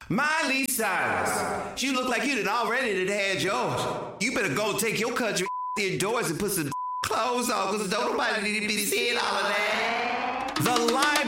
Miley Cyrus, you look like you done already had yours. You better go take your country indoors and put some clothes on, because don't nobody need to be seeing all of that. The live